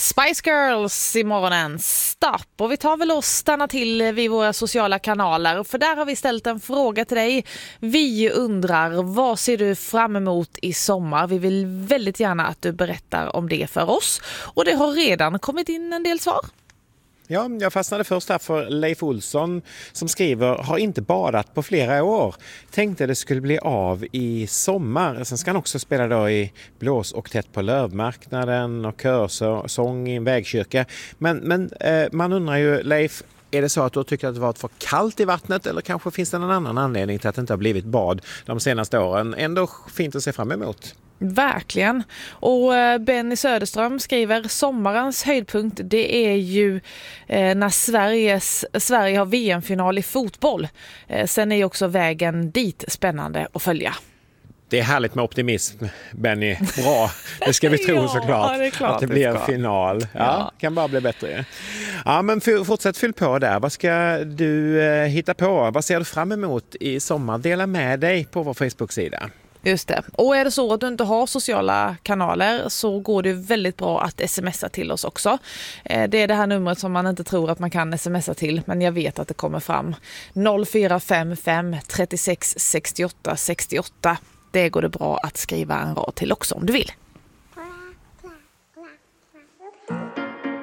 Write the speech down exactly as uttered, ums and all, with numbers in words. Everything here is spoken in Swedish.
Spice Girls i morgonen. Stopp. Och vi tar väl och stannar till vid våra sociala kanaler. För där har vi ställt en fråga till dig. Vi undrar, vad ser du fram emot i sommar? Vi vill väldigt gärna att du berättar om det för oss. Och det har redan kommit in en del svar. Ja, jag fastnade först här för Leif Olsson som skriver: har inte badat på flera år. Tänkte det skulle bli av i sommar. Sen ska han också spela då i Blås och tätt på Lövmarknaden och körsång i en vägkyrka. Men, men eh, man undrar ju, Leif, är det så att du tycker att det varit för kallt i vattnet eller kanske finns det någon annan anledning till att det inte har blivit bad de senaste åren? Ändå fint att se fram emot. Verkligen. Och Benny Söderström skriver: sommarens höjdpunkt, det är ju eh, när Sveriges, Sverige har V M-final i fotboll. Eh, sen är ju också vägen dit spännande att följa. Det är härligt med optimism, Benny. Bra, det ska vi tro ja, såklart. Det klart, att det, det blir en final. Ja, ja. Kan bara bli bättre. Ja, men fortsätt fyll på där. Vad ska du eh, hitta på? Vad ser du fram emot i sommar? Dela med dig på vår Facebook-sida. Just det. Och är det så att du inte har sociala kanaler så går det väldigt bra att smsa till oss också. Det är det här numret som man inte tror att man kan smsa till, men jag vet att det kommer fram. noll fyra fem fem tre sex sex åtta sex åtta. Det går det bra att skriva en rad till också om du vill.